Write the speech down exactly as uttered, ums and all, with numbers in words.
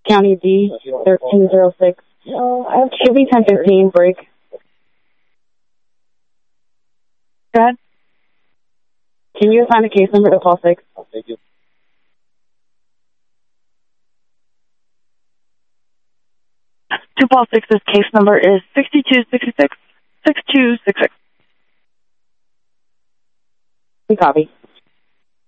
County D, thirteen oh six. No, I have Should be ten fifteen, break. Go ahead. Can you assign a case number to call six? Thank you. To Paul six's case number is sixty-two sixty-six, sixty-two sixty-six. We copy.